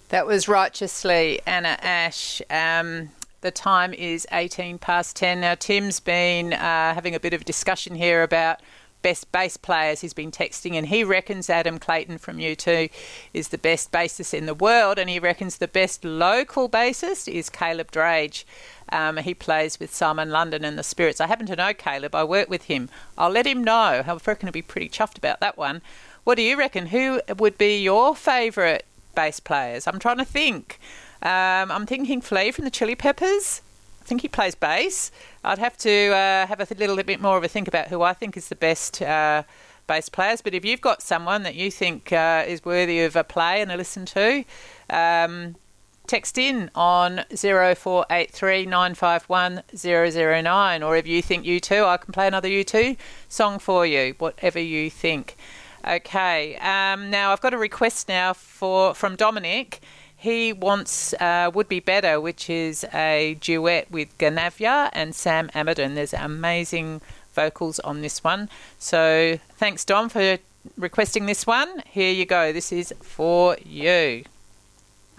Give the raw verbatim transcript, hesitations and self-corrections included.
That was Righteously, Anna Ash. Um, the time is eighteen past ten. Now, Tim's been uh, having a bit of a discussion here about best bass players. He's been texting and he reckons Adam Clayton from U two is the best bassist in the world, and he reckons the best local bassist is Caleb Drage. Um, he plays with Simon London and the Spirits. I happen to know Caleb. I work with him. I'll let him know. I reckon he'll be pretty chuffed about that one. What do you reckon? Who would be your favourite bass players? I'm trying to think. Um, I'm thinking Flea from the Chili Peppers. I think he plays bass. I'd have to uh, have a little bit more of a think about who I think is the best uh, bass players. But if you've got someone that you think uh, is worthy of a play and a listen to, um, text in on zero four eight three nine five one zero zero nine. Or if you think U two, I can play another U two song for you, whatever you think. Okay, um, now I've got a request now for from Dominic. He wants uh, Would Be Better, which is a duet with Ganavia and Sam Amerden. There's amazing vocals on this one. So thanks, Dom, for requesting this one. Here you go. This is for you.